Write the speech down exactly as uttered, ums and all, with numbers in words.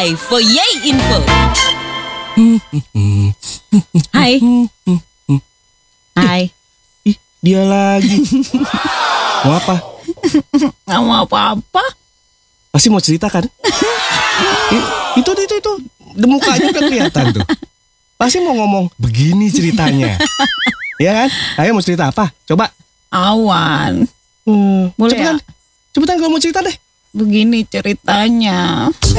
by Foyay Info. Hai. Hai. Ih, dia lagi. Mau apa? Nggak mau apa-apa. Pasti mau cerita kan? I- itu, itu, itu. Mukanya udah kelihatan tuh. Pasti mau ngomong, begini ceritanya. Ya kan? Ayo mau cerita apa? Coba. Awan. Hmm, Boleh cepetan. ya? Cepetan kalau mau cerita deh. Begini ceritanya.